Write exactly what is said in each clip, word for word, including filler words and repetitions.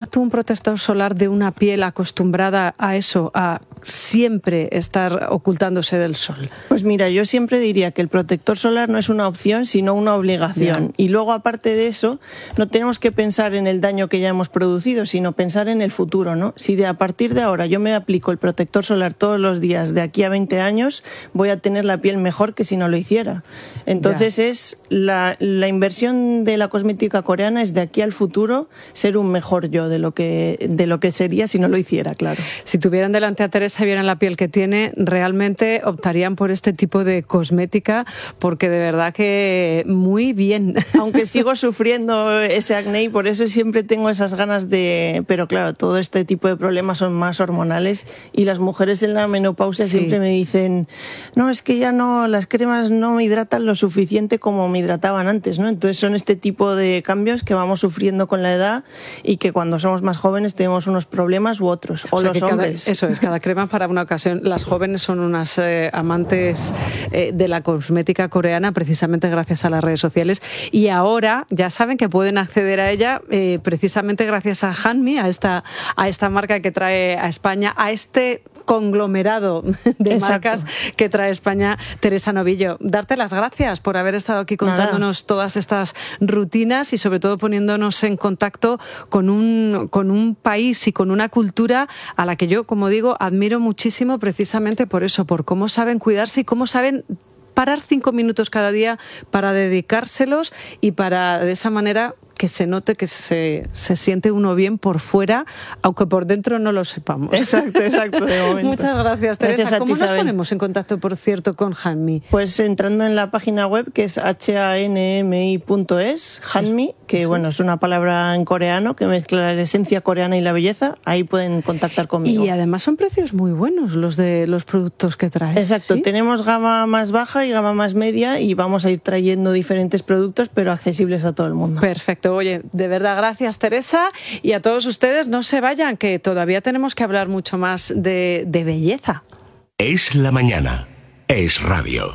tú un protector solar de una piel acostumbrada a eso, a siempre estar ocultándose del sol? Pues mira, yo siempre diría que el protector solar no es una opción, sino una obligación. Yeah. Y luego, aparte de eso, no tenemos que pensar en el daño que ya hemos producido, sino pensar en el futuro, ¿no? Si de a partir de ahora yo me aplico el protector solar todos los días de aquí a veinte años, voy a tener la piel mejor que si no lo hiciera. Entonces yeah. es la, la inversión de la cosmética coreana es de aquí al futuro ser un mejor yo de lo que, de lo que sería si no lo hiciera, claro. Si tuvieran delante a Teresa y vieran la piel que tiene, realmente optarían por este tipo de cosmética, porque de verdad que muy bien. Aunque sigo sufriendo ese acné y por eso siempre tengo esas ganas de... Pero claro, todo este tipo de problemas son más hormonales y las mujeres en la menopausia sí. siempre me dicen, no, es que ya no, las cremas no me hidratan lo suficiente como me hidrataban antes, ¿no? Entonces son este tipo de cambios que vamos sufriendo con la edad y que cuando somos más jóvenes tenemos unos problemas u otros, o, o sea los hombres. Cada, eso es, cada crema para una ocasión. Las jóvenes son unas eh, amantes eh, de la cosmética coreana, precisamente gracias a las redes sociales, y ahora ya saben que pueden acceder a ella eh, precisamente gracias a Hanmi, a esta, a esta marca que trae a España, a este conglomerado de Exacto. marcas que trae España. Teresa Novillo, darte las gracias por haber estado aquí contándonos Nada. todas estas rutinas y sobre todo poniéndonos en contacto con un, con un país y con una cultura a la que yo, como digo, admiro muchísimo precisamente por eso, por cómo saben cuidarse y cómo saben parar cinco minutos cada día para dedicárselos y para de esa manera que se note que se, se siente uno bien por fuera, aunque por dentro no lo sepamos. Exacto, exacto, de momento. Muchas gracias, Teresa. Gracias ¿Cómo ti, nos Isabel. ponemos en contacto, por cierto, con Hanmi? Pues entrando en la página web, que es h a n m i punto es, Hanmi, que sí. bueno, es una palabra en coreano que mezcla la esencia coreana y la belleza. Ahí pueden contactar conmigo. Y además son precios muy buenos los de los productos que traes. Exacto, ¿sí? Tenemos gama más baja y gama más media y vamos a ir trayendo diferentes productos, pero accesibles a todo el mundo. Perfecto. Oye, de verdad, gracias, Teresa, y a todos ustedes, no se vayan, que todavía tenemos que hablar mucho más de, de belleza. Es la mañana. Es radio.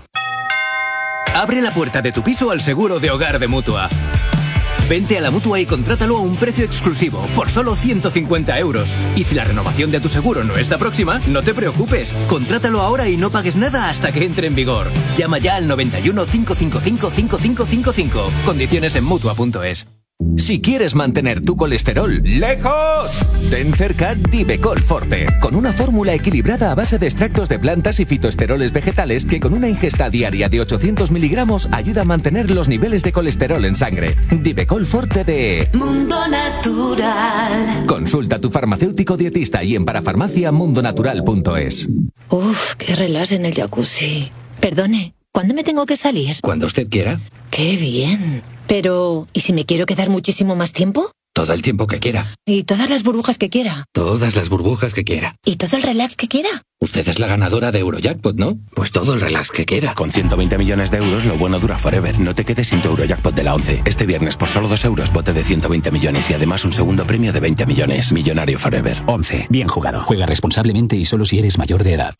Abre la puerta de tu piso al seguro de hogar de Mutua. Vente a la Mutua y contrátalo a un precio exclusivo, por solo ciento cincuenta euros. Y si la renovación de tu seguro no está próxima, no te preocupes. Contrátalo ahora y no pagues nada hasta que entre en vigor. Llama ya al noventa y uno, cinco cinco cinco, cinco cinco cinco cinco. Condiciones en Mutua punto es. Si quieres mantener tu colesterol lejos, ten cerca Divecol Forte, con una fórmula equilibrada a base de extractos de plantas y fitoesteroles vegetales que con una ingesta diaria de ochocientos miligramos ayuda a mantener los niveles de colesterol en sangre. Divecol Forte de Mundo Natural. Consulta a tu farmacéutico dietista y en parafarmacia mundo natural punto es. Uf, qué relax en el jacuzzi. Perdone, ¿cuándo me tengo que salir? Cuando usted quiera. ¡Qué bien! Pero, ¿y si me quiero quedar muchísimo más tiempo? Todo el tiempo que quiera. ¿Y todas las burbujas que quiera? Todas las burbujas que quiera. ¿Y todo el relax que quiera? Usted es la ganadora de Eurojackpot, ¿no? Pues todo el relax que quiera. Con ciento veinte millones de euros, lo bueno dura forever. No te quedes sin tu Eurojackpot de la once. Este viernes, por solo dos euros, bote de ciento veinte millones y además un segundo premio de veinte millones. Millonario forever. once. Bien jugado. Juega responsablemente y solo si eres mayor de edad.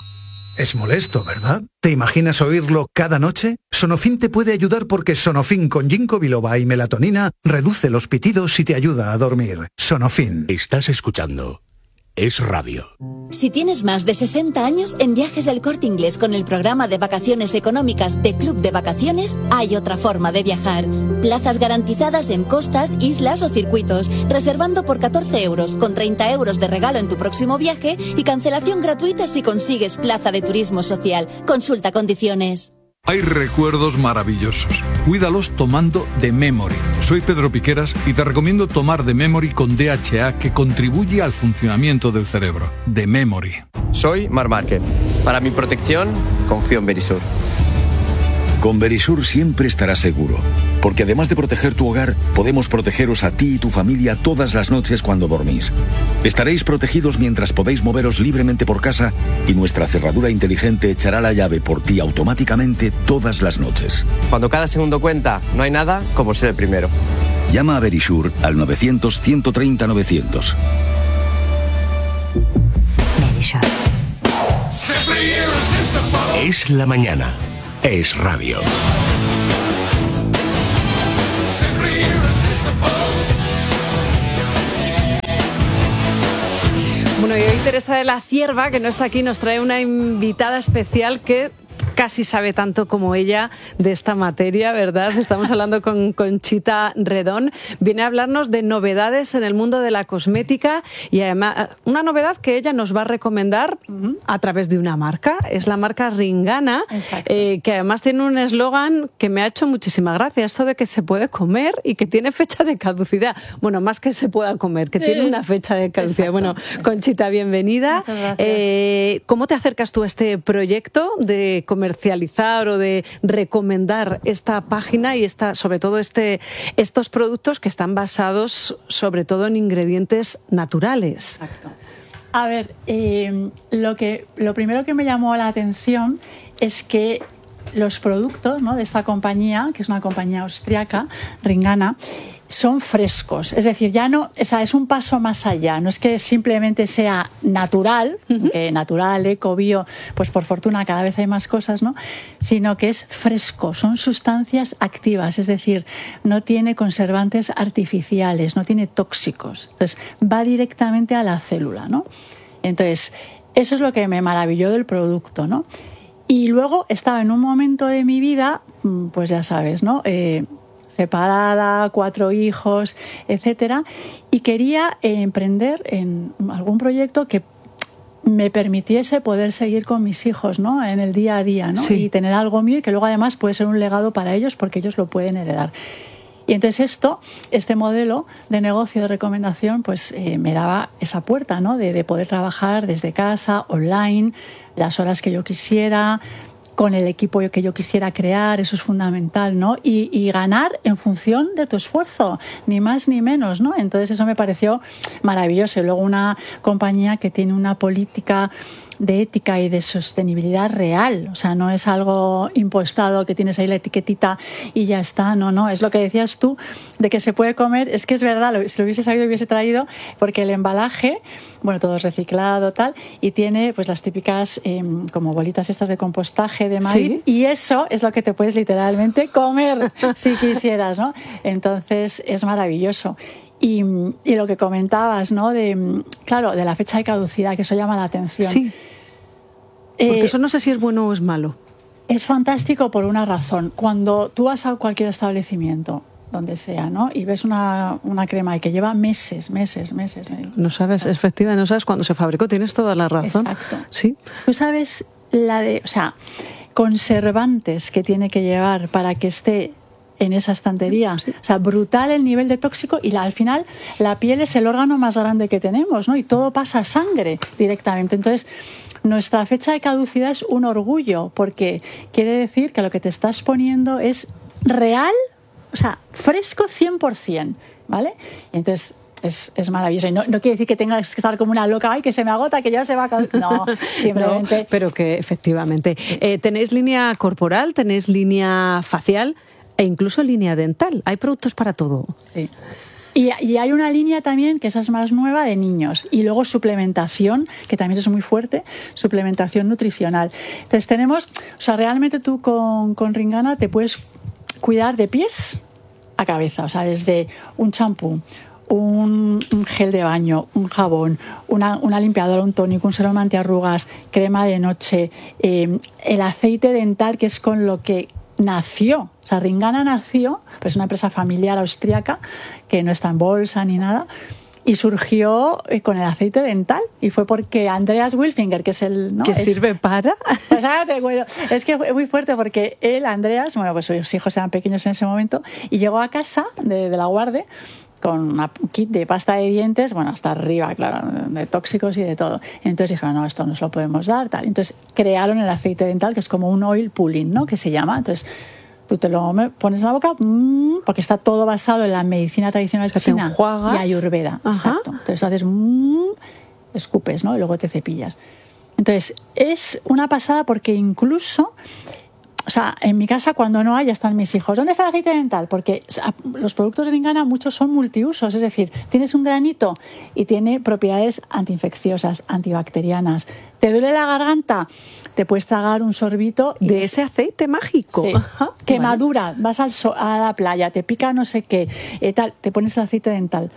Es molesto, ¿verdad? ¿Te imaginas oírlo cada noche? Sonofin te puede ayudar porque Sonofin con ginkgo biloba y melatonina reduce los pitidos y te ayuda a dormir. Sonofin. Estás escuchando Es Radio. Si tienes más de sesenta años, en Viajes del Corte Inglés con el programa de vacaciones económicas de Club de Vacaciones, hay otra forma de viajar. Plazas garantizadas en costas, islas o circuitos, reservando por catorce euros, con treinta euros de regalo en tu próximo viaje y cancelación gratuita si consigues plaza de turismo social. Consulta condiciones. Hay recuerdos maravillosos. Cuídalos tomando The Memory. Soy Pedro Piqueras y te recomiendo tomar The Memory con D H A, que contribuye al funcionamiento del cerebro. The Memory. Soy Mar Márquez. Para mi protección, confío en Verisur. Con Verisur siempre estarás seguro, porque además de proteger tu hogar, podemos protegeros a ti y tu familia todas las noches cuando dormís. Estaréis protegidos mientras podéis moveros libremente por casa y nuestra cerradura inteligente echará la llave por ti automáticamente todas las noches. Cuando cada segundo cuenta, no hay nada como ser el primero. Llama a Verisur al novecientos, ciento treinta, novecientos. Verisur. Es la mañana. Es radio. Bueno, y hoy Teresa de la Cierva, que no está aquí, nos trae una invitada especial que casi sabe tanto como ella de esta materia, ¿verdad? Estamos hablando con Conchita Redón. Viene a hablarnos de novedades en el mundo de la cosmética y además una novedad que ella nos va a recomendar uh-huh. a través de una marca. Es la marca Ringana, eh, que además tiene un eslogan que me ha hecho muchísima gracia. Esto de que se puede comer y que tiene fecha de caducidad. Bueno, más que se pueda comer, que sí. tiene una fecha de caducidad. Exacto. Bueno, Conchita, bienvenida. Muchas gracias. Eh, ¿Cómo te acercas tú a este proyecto de comercializar o de recomendar esta página y esta, sobre todo este, estos productos que están basados sobre todo en ingredientes naturales? Exacto. A ver, eh, lo que lo primero que me llamó la atención es que los productos, ¿no?, de esta compañía, que es una compañía austriaca, Ringana, son frescos, es decir, ya no, o sea, es un paso más allá, no es que simplemente sea natural, uh-huh. que natural, eco, bio, pues por fortuna cada vez hay más cosas, ¿no?, sino que es fresco, son sustancias activas, es decir, no tiene conservantes artificiales, no tiene tóxicos, entonces va directamente a la célula, ¿no? Entonces, eso es lo que me maravilló del producto, ¿no? Y luego estaba en un momento de mi vida, pues ya sabes, ¿no?, eh, separada, cuatro hijos, etcétera, y quería eh, emprender en algún proyecto que me permitiese poder seguir con mis hijos, ¿no?, en el día a día, ¿no? Sí. Y tener algo mío y que luego además puede ser un legado para ellos porque ellos lo pueden heredar. Y entonces esto, este modelo de negocio de recomendación, pues eh, me daba esa puerta, ¿no?, de, de poder trabajar desde casa, online, las horas que yo quisiera, con el equipo que yo quisiera crear, eso es fundamental, ¿no? Y, y ganar en función de tu esfuerzo, ni más ni menos, ¿no? Entonces eso me pareció maravilloso. Y luego una compañía que tiene una política de ética y de sostenibilidad real, o sea, no es algo impostado que tienes ahí la etiquetita y ya está, no, no, es lo que decías tú de que se puede comer, es que es verdad, si lo hubiese sabido hubiese traído, porque el embalaje, bueno, todo es reciclado, tal, y tiene pues las típicas eh, como bolitas estas de compostaje de maíz, ¿sí?, y eso es lo que te puedes literalmente comer si quisieras, ¿no? Entonces es maravilloso. Y, y lo que comentabas, ¿no?, de, claro, de la fecha de caducidad, que eso llama la atención. Sí. Porque eh, eso no sé si es bueno o es malo. Es fantástico por una razón. Cuando tú vas a cualquier establecimiento, donde sea, ¿no?, y ves una, una crema y que lleva meses, meses, meses. No sabes, efectivamente, no sabes cuándo se fabricó, tienes toda la razón. Exacto. Sí. Tú sabes la de, o sea, conservantes que tiene que llevar para que esté en esa estantería. Sí. O sea, brutal el nivel de tóxico y la, al final la piel es el órgano más grande que tenemos, ¿no? Y todo pasa a sangre directamente. Entonces, nuestra fecha de caducidad es un orgullo porque quiere decir que lo que te estás poniendo es real, o sea, fresco cien por ciento, ¿vale? Y entonces es, es maravilloso. Y no, no quiere decir que tengas que estar como una loca, ay, que se me agota, que ya se va a caducar. No, simplemente... No, pero que efectivamente. Eh, ¿Tenéis línea corporal? ¿Tenéis línea facial? E incluso línea dental. Hay productos para todo. Sí. Y, y hay una línea también, que esa es más nueva, de niños. Y luego suplementación, que también es muy fuerte, suplementación nutricional. Entonces tenemos, o sea, realmente tú con, con Ringana te puedes cuidar de pies a cabeza. O sea, desde un champú, un, un gel de baño, un jabón, una, una limpiadora, un tónico, un serum antiarrugas, crema de noche, eh, el aceite dental, que es con lo que nació, o sea, Ringana nació, pues una empresa familiar austriaca que no está en bolsa ni nada, y surgió con el aceite dental, y fue porque Andreas Wilfinger, que es el... ¿no? ¿Que es, sirve para? Pues ahora te cuento. Es que fue muy fuerte porque él, Andreas, bueno, pues sus hijos eran pequeños en ese momento, y llegó a casa de, de la Guardia con un kit de pasta de dientes, bueno, hasta arriba, claro, de tóxicos y de todo. Entonces dijeron, no, esto no se lo podemos dar, tal. Entonces crearon el aceite dental, que es como un oil pulling, ¿no?, que se llama. Entonces tú te lo pones en la boca, mmm, porque está todo basado en la medicina tradicional china y ayurveda. Ajá. Exacto. Entonces haces mmm, escupes, ¿no?, y luego te cepillas. Entonces es una pasada porque incluso... O sea, en mi casa cuando no hay ya están mis hijos. ¿Dónde está el aceite dental? Porque o sea, los productos de Ringana muchos son multiusos. Es decir, tienes un granito y tiene propiedades antiinfecciosas, antibacterianas. ¿Te duele la garganta? Te puedes tragar un sorbito. Y de es... ese aceite mágico. Sí. Ajá, quemadura, vale. Vas al so- a la playa, te pica no sé qué, eh, tal, te pones el aceite dental.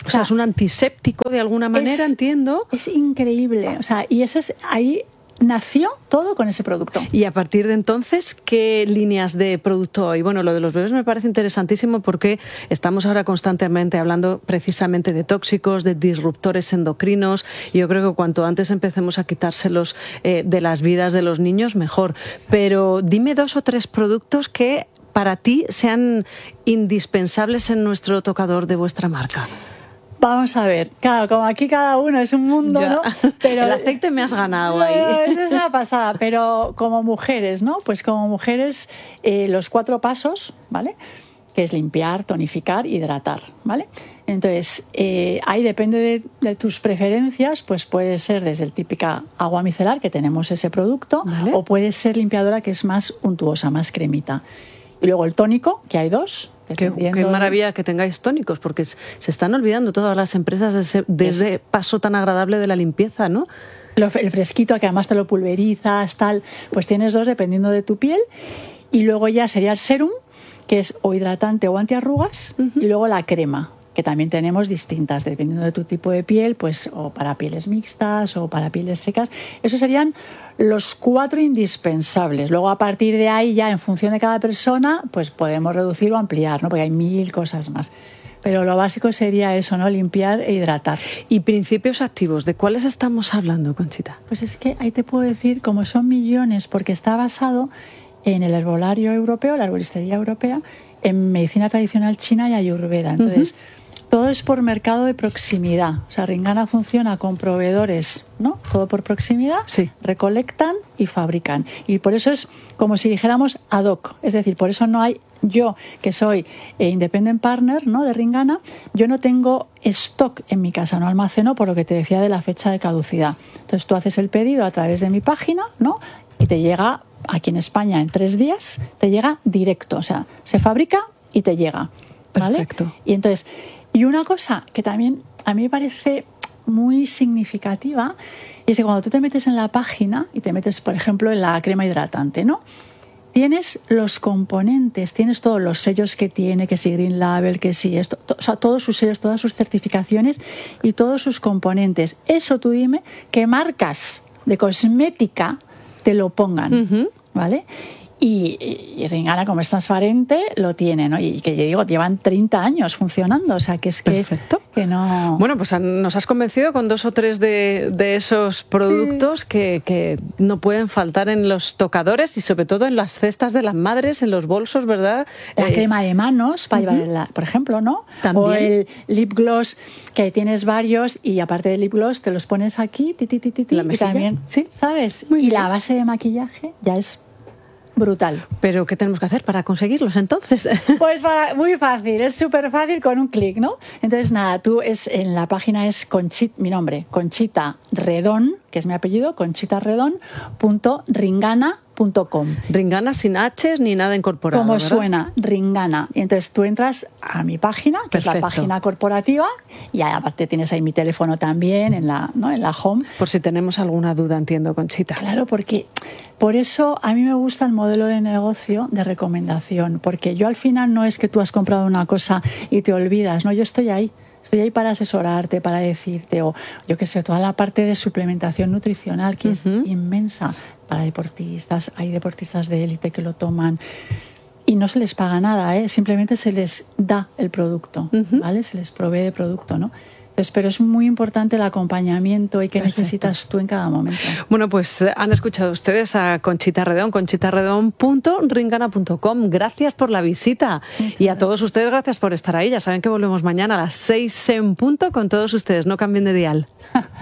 O sea, es un antiséptico de alguna manera, es, entiendo. Es increíble. O sea, y eso es ahí nació todo con ese producto. Y a partir de entonces, ¿qué líneas de producto hay? Bueno, lo de los bebés me parece interesantísimo porque estamos ahora constantemente hablando precisamente de tóxicos, de disruptores endocrinos. Y yo creo que cuanto antes empecemos a quitárselos eh, de las vidas de los niños, mejor. Pero dime dos o tres productos que para ti sean indispensables en nuestro tocador de vuestra marca. Vamos a ver, claro, como aquí cada uno es un mundo, ya. ¿no? Pero el aceite me has ganado ahí. Eso es una pasada, pero como mujeres, ¿no? Pues como mujeres, eh, los cuatro pasos, ¿vale? Que es limpiar, tonificar, hidratar, ¿vale? Entonces, eh, ahí depende de, de tus preferencias, pues puede ser desde el típica agua micelar, que tenemos ese producto, ¿vale? O puede ser limpiadora, que es más untuosa, más cremita. Y luego el tónico, que hay dos. Qué, qué maravilla que tengáis tónicos, porque se están olvidando todas las empresas de ese, de ese paso tan agradable de la limpieza, ¿no? Lo, el fresquito, que además te lo pulverizas, tal, pues tienes dos dependiendo de tu piel. Y luego ya sería el serum, que es o hidratante o antiarrugas, uh-huh. Y luego la crema, que también tenemos distintas, dependiendo de tu tipo de piel, pues o para pieles mixtas o para pieles secas. Esos serían los cuatro indispensables. Luego, a partir de ahí, ya en función de cada persona, pues podemos reducir o ampliar, ¿no? Porque hay mil cosas más. Pero lo básico sería eso, ¿no? Limpiar e hidratar. ¿Y principios activos? ¿De cuáles estamos hablando, Conchita? Pues es que ahí te puedo decir, como son millones, porque está basado en el herbolario europeo, la herboristería europea, en medicina tradicional china y ayurveda. Entonces, uh-huh. todo es por mercado de proximidad. O sea, Ringana funciona con proveedores, ¿no? Todo por proximidad. Sí. Recolectan y fabrican. Y por eso es como si dijéramos ad hoc. Es decir, por eso no hay... Yo, que soy eh, independent partner, ¿no? de Ringana, yo no tengo stock en mi casa, no almaceno, por lo que te decía de la fecha de caducidad. Entonces tú haces el pedido a través de mi página, ¿no? Y te llega aquí en España en tres días, te llega directo. O sea, se fabrica y te llega. ¿Vale? Perfecto. Y entonces, y una cosa que también a mí me parece muy significativa es que cuando tú te metes en la página y te metes, por ejemplo, en la crema hidratante, ¿no? Tienes los componentes, tienes todos los sellos que tiene, que si Green Label, que si esto, to, o sea, todos sus sellos, todas sus certificaciones y todos sus componentes. Eso tú dime que marcas de cosmética te lo pongan, uh-huh. ¿vale? Y, y, y Ringana, como es transparente, lo tiene, ¿no? Y que yo digo, llevan treinta años funcionando, o sea, que es que, Perfecto. que no... Bueno, pues nos has convencido con dos o tres de, de esos productos sí. que, que no pueden faltar en los tocadores y sobre todo en las cestas de las madres, en los bolsos, ¿verdad? La eh, crema de manos, para uh-huh. llevar, por ejemplo, ¿no? También. O el lip gloss, que tienes varios y aparte del lip gloss te los pones aquí, ti, ti, ti, ti, la y también, sí, ¿sabes? Muy y bien. La base de maquillaje ya es brutal. ¿Pero qué tenemos que hacer para conseguirlos entonces? Pues para, muy fácil, es súper fácil con un clic, ¿no? Entonces nada, tú es en la página es Conchita, mi nombre, Conchita Redón, que es mi apellido, conchitaredón punto ringana punto com. Ringana sin H's ni nada incorporado, Como ¿verdad? suena, Ringana. Y entonces tú entras a mi página, que Perfecto. es la página corporativa, y aparte tienes ahí mi teléfono también en la, ¿no? en la home. Por si tenemos alguna duda, entiendo, Conchita. Claro, porque por eso a mí me gusta el modelo de negocio de recomendación, porque yo al final no es que tú has comprado una cosa y te olvidas, no, yo estoy ahí. Estoy ahí para asesorarte, para decirte, o yo qué sé, toda la parte de suplementación nutricional, que uh-huh. es inmensa para deportistas. Hay deportistas de élite que lo toman y no se les paga nada, ¿eh? Simplemente se les da el producto, uh-huh. ¿vale? Se les provee de producto, ¿no? Entonces, pero es muy importante el acompañamiento y qué Perfecto. necesitas tú en cada momento. Bueno, pues han escuchado ustedes a Conchita Redón, conchitaredón punto ringana punto com. Gracias por la visita. Muchas y a todos ustedes, gracias por estar ahí. Ya saben que volvemos mañana a las seis en punto con todos ustedes. No cambien de dial.